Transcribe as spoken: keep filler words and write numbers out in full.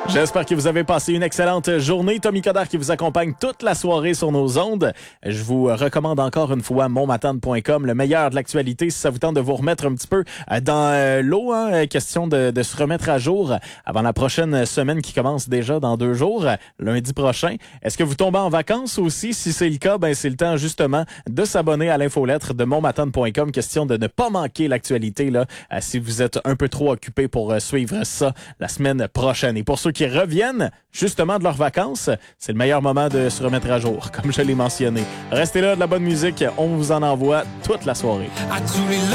J'espère que vous avez passé une excellente journée. Tommy Coderre qui vous accompagne toute la soirée sur nos ondes. Je vous recommande encore une fois mon matane point com, le meilleur de l'actualité si ça vous tente de vous remettre un petit peu dans l'eau. Hein, question de, de se remettre à jour avant la prochaine semaine qui commence déjà dans deux jours, lundi prochain. Est-ce que vous tombez en vacances aussi? Si c'est le cas, ben c'est le temps justement de s'abonner à l'infolettre de mon matane point com. Question de ne pas manquer l'actualité là, si vous êtes un peu trop occupé pour suivre ça la semaine prochaine. Et pour ceux qui reviennent justement de leurs vacances, c'est le meilleur moment de se remettre à jour, comme je l'ai mentionné. Restez là, de la bonne musique, on vous en envoie toute la soirée.